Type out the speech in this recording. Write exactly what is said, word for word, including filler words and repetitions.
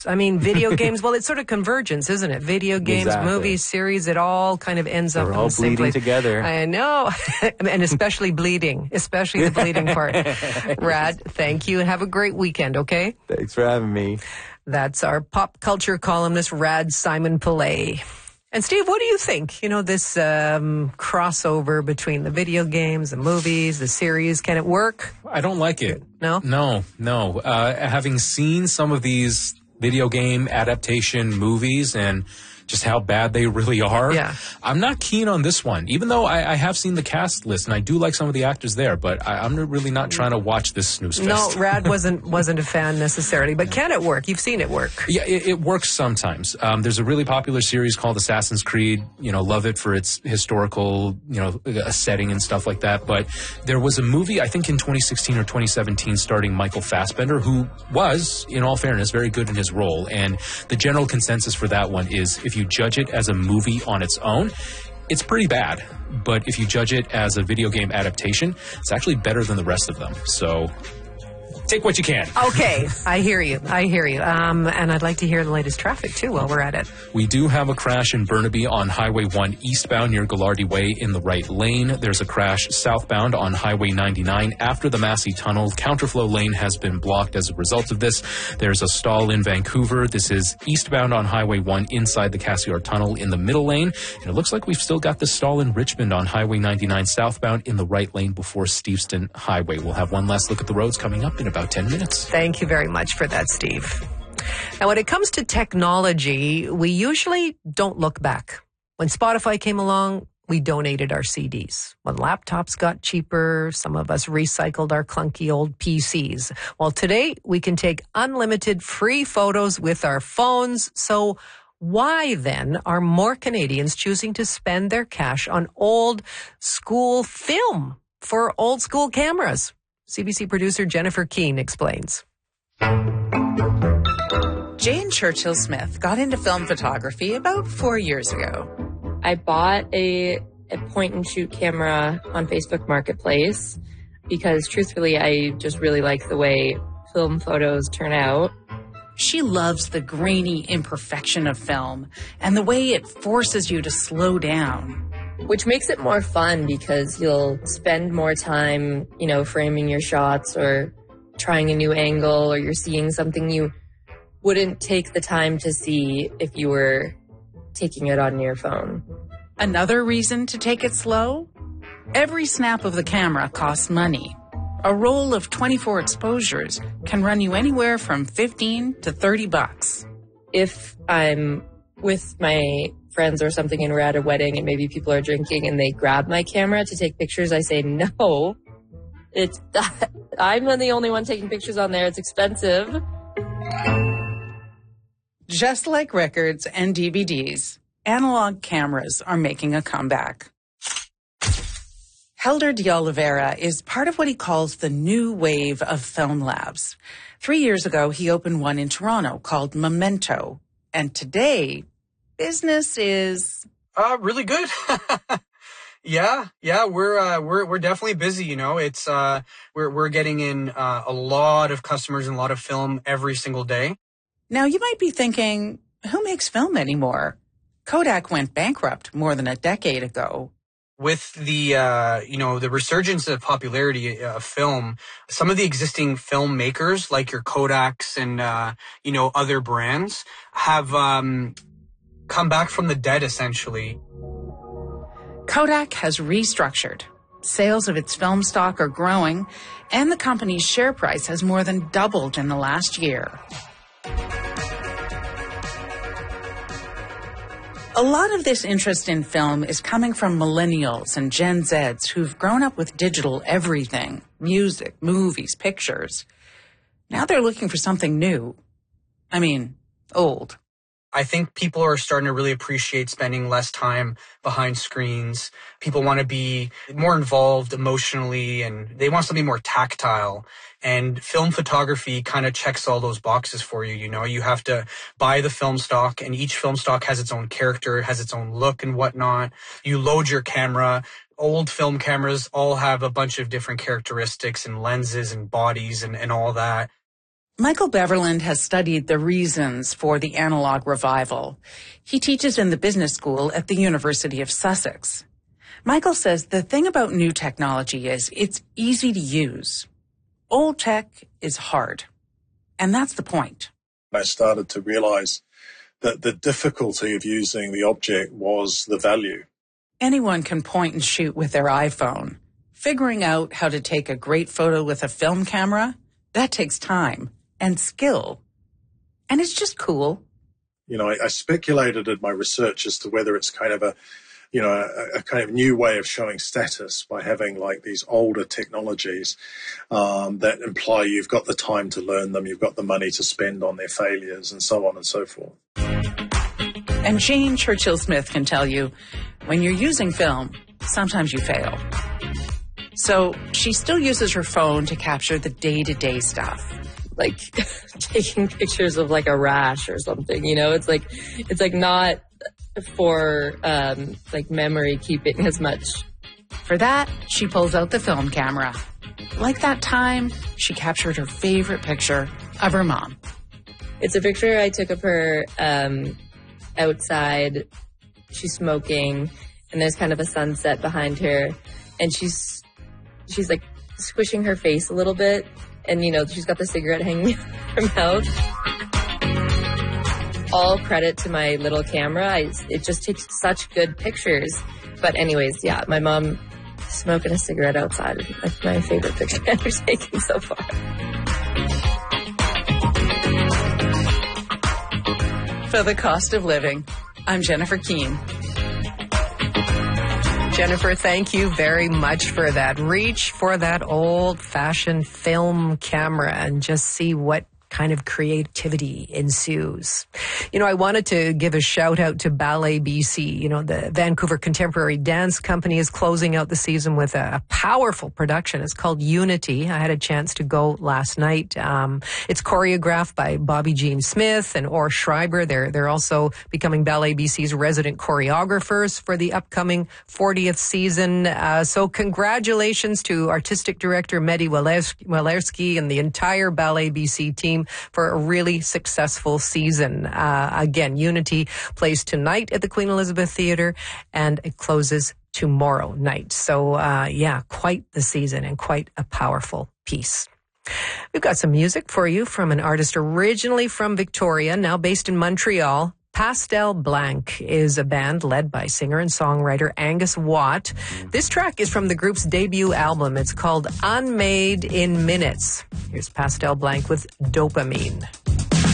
I mean, video games, well, it's sort of convergence, isn't it? Video games, Exactly. movies, series, it all kind of ends They're up in all the same bleeding place. together. I know. And especially bleeding, especially the bleeding part. Rad, thank you, and have a great weekend, okay? Thanks for having me. That's our pop culture columnist, Rad Simon Pillay. And Steve, what do you think? You know, this um, crossover between the video games, the movies, the series, can it work? I don't like it. No? No, no. Uh, having seen some of these video game adaptation movies and just how bad they really are, yeah. I'm not keen on this one, even though I, I have seen the cast list and I do like some of the actors there, but I, I'm really not trying to watch this snooze fest. No, Rad wasn't wasn't a fan necessarily, but can it work? You've seen it work. Yeah, it, it works sometimes. Um, there's a really popular series called Assassin's Creed. You know, love it for its historical, you know, a setting and stuff like that. But there was a movie, I think in twenty sixteen or twenty seventeen, starring Michael Fassbender, who was, in all fairness, very good in his role. And the general consensus for that one is if you judge it as a movie on its own, it's pretty bad. But if you judge it as a video game adaptation, it's actually better than the rest of them. So take what you can. Okay, I hear you. I hear you. Um, and I'd like to hear the latest traffic, too, while we're at it. We do have a crash in Burnaby on Highway one eastbound near Gallardi Way in the right lane. There's a crash southbound on Highway ninety-nine after the Massey Tunnel. Counterflow lane has been blocked as a result of this. There's a stall in Vancouver. This is eastbound on Highway one inside the Cassiar Tunnel in the middle lane. And it looks like we've still got the stall in Richmond on Highway ninety-nine southbound in the right lane before Steveston Highway. We'll have one last look at the roads coming up in about ten minutes. Thank you very much for that, Steve. Now, when it comes to technology, we usually don't look back. When Spotify came along, we donated our C Ds. When laptops got cheaper, some of us recycled our clunky old P Cs. Well, today we can take unlimited free photos with our phones. So why then are more Canadians choosing to spend their cash on old school film for old school cameras? C B C producer Jennifer Keane explains. Jane Churchill Smith got into film photography about four years ago. I bought a, a point and shoot camera on Facebook Marketplace because truthfully, I just really like the way film photos turn out. She loves the grainy imperfection of film and the way it forces you to slow down. Which makes it more fun because you'll spend more time, you know, framing your shots or trying a new angle, or you're seeing something you wouldn't take the time to see if you were taking it on your phone. Another reason to take it slow? Every snap of the camera costs money. A roll of twenty-four exposures can run you anywhere from fifteen to thirty bucks. If I'm with my friends or something and we're at a wedding and maybe people are drinking and they grab my camera to take pictures, I say, no, it's I'm the only one taking pictures on there. It's expensive. Just like records and D V Ds, analog cameras are making a comeback. Helder de Oliveira is part of what he calls the new wave of film labs. Three years ago, he opened one in Toronto called Memento. And today, business is uh really good. yeah, yeah, we're uh, we're we're definitely busy. You know, it's uh we're we're getting in uh, a lot of customers and a lot of film every single day. Now, you might be thinking, who makes film anymore? Kodak went bankrupt more than a decade ago. With the, uh, you know, the resurgence of popularity of film, some of the existing filmmakers, like your Kodaks and, uh, you know, other brands, have um, come back from the dead, essentially. Kodak has restructured. Sales of its film stock are growing, and the company's share price has more than doubled in the last year. A lot of this interest in film is coming from millennials and Gen Zs who've grown up with digital everything, music, movies, pictures. Now they're looking for something new. I mean, old. I think people are starting to really appreciate spending less time behind screens. People want to be more involved emotionally, and they want something more tactile. And film photography kind of checks all those boxes for you. You know, you have to buy the film stock, and each film stock has its own character, has its own look and whatnot. You load your camera. Old film cameras all have a bunch of different characteristics and lenses and bodies and, and all that. Michael Beverland has studied the reasons for the analog revival. He teaches in the business school at the University of Sussex. Michael says the thing about new technology is it's easy to use. Old tech is hard. And that's the point. I started to realize that the difficulty of using the object was the value. Anyone can point and shoot with their iPhone. Figuring out how to take a great photo with a film camera, that takes time and skill. And it's just cool. You know, I, I speculated in my research as to whether it's kind of a, you know, a, a kind of new way of showing status by having like these older technologies um, that imply you've got the time to learn them, you've got the money to spend on their failures, and so on and so forth. And Jane Churchill Smith can tell you, when you're using film, sometimes you fail. So she still uses her phone to capture the day-to-day stuff. Like taking pictures of like a rash or something, you know, it's like, it's like not for um, like memory keeping as much. For that, she pulls out the film camera. Like that time, she captured her favorite picture of her mom. It's a picture I took of her um, outside. She's smoking, and there's kind of a sunset behind her, and she's she's like squishing her face a little bit, and you know she's got the cigarette hanging out of her mouth. All credit to my little camera. I, it just takes such good pictures. But anyways, yeah, my mom smoking a cigarette outside is like my favorite picture I've ever taken so far. For the Cost of Living, I'm Jennifer Keane. Jennifer, thank you very much for that. Reach for that old-fashioned film camera and just see what kind of creativity ensues. You know, I wanted to give a shout out to Ballet B C. You know, the Vancouver Contemporary Dance Company is closing out the season with a, a powerful production. It's called Unity. I had a chance to go last night. Um, it's choreographed by Bobby Jean Smith and Orr Schreiber. They're, they're also becoming Ballet B C's resident choreographers for the upcoming fortieth season. Uh, so congratulations to Artistic Director Mehdi Walerski and the entire Ballet B C team for a really successful season. Uh, again, Unity plays tonight at the Queen Elizabeth Theatre, and it closes tomorrow night. So, uh, yeah, quite the season and quite a powerful piece. We've got some music for you from an artist originally from Victoria, now based in Montreal. Pastel Blanc is a band led by singer and songwriter Angus Watt. This track is from the group's debut album. It's called Unmade in Minutes. Here's Pastel Blanc with Dopamine.